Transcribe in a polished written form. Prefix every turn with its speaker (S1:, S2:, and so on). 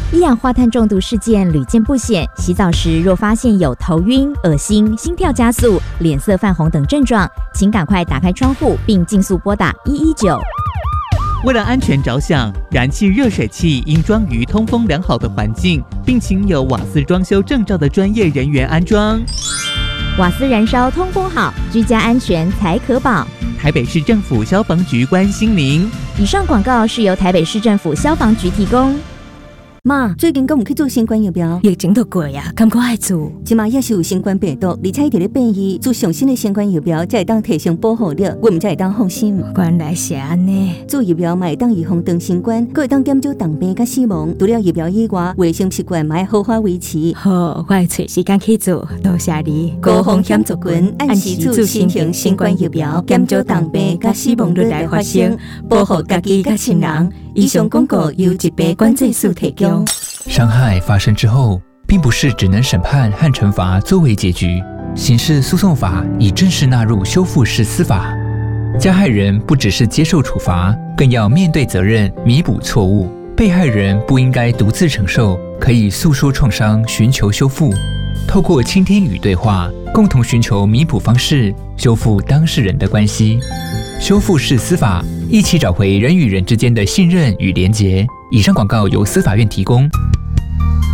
S1: 一氧化碳中毒事件屡见不鲜，洗澡时若发现有头晕、恶心、心跳加速、脸色泛红等症状，请赶快打开窗户并尽速拨打119。
S2: 为了安全着想，燃气热水器应装于通风良好的环境，并请有瓦斯装修证照的专业人员安装。
S1: 瓦斯燃烧通风好，居家安全才可保。
S2: 台北市政府消防局关心您。
S1: 以上广告是由台北市政府消防局提供。
S3: 妈，最近敢有去做新冠疫苗？
S4: 疫情都过呀，敢搁爱做？
S3: 即马也是有新冠病毒，而且伊伫咧变异，做上新的新冠疫苗才会当提升保护力，我们才会当放心。
S4: 原来是安尼，
S3: 做疫苗嘛会当预防长新冠，佫会当减少重病甲死亡。除了疫苗以外，卫生习惯嘛要好好维持。
S4: 好，我会找时间去做，多谢你。
S3: 高风险族群按时做新型新冠疫苗，减少重病甲死亡率来发生，保护家己甲亲人。以上广告由疾病管制署提供。
S5: 伤害发生之后，并不是只能审判和惩罚作为结局。刑事诉讼法已正式纳入修复式司法，加害人不只是接受处罚，更要面对责任，弥补错误。被害人不应该独自承受，可以诉说创伤，寻求修复。透过倾听与对话，共同寻求弥补方式，修复当事人的关系。修复式司法，一起找回人与人之间的信任与连结。以上广告由司法院提供。